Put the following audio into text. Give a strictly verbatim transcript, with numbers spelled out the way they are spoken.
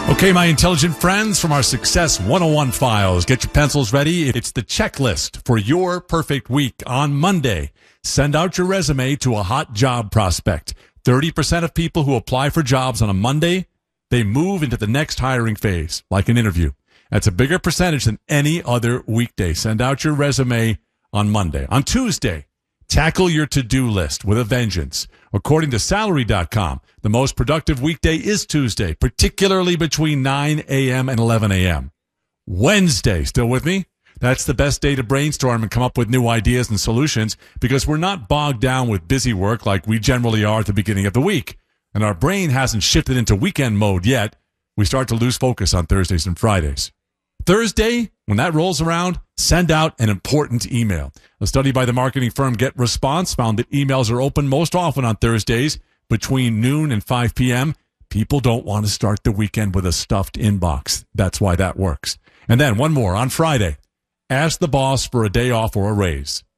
Okay, my intelligent friends from our Success one oh one files, get your pencils ready. It's the checklist for your perfect week. On Monday, send out your resume to a hot job prospect. thirty percent of people who apply for jobs on a Monday, they move into the next hiring phase, like an interview. That's a bigger percentage than any other weekday. Send out your resume on Monday. On Tuesday, tackle your to-do list with a vengeance. According to salary dot com, the most productive weekday is Tuesday, particularly between nine a.m. and eleven a.m. Wednesday, still with me? That's the best day to brainstorm and come up with new ideas and solutions because we're not bogged down with busy work like we generally are at the beginning of the week. And our brain hasn't shifted into weekend mode yet. We start to lose focus on Thursdays and Fridays. Thursday, when that rolls around, send out an important email. A study by the marketing firm Get Response found that emails are open most often on Thursdays between noon and five p.m. People don't want to start the weekend with a stuffed inbox. That's why that works. And then one more on Friday. Ask the boss for a day off or a raise.